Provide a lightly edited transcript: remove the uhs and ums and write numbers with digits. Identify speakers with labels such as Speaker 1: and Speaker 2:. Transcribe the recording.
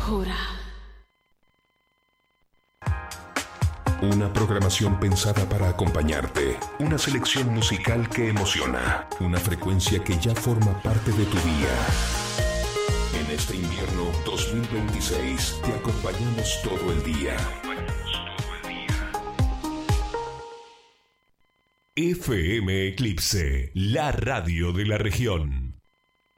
Speaker 1: oscura.
Speaker 2: Una programación pensada para acompañarte. Una selección musical que emociona. Una frecuencia que ya forma parte de tu día. En este invierno 2026 te acompañamos todo el día. FM Eclipse, la radio de la región.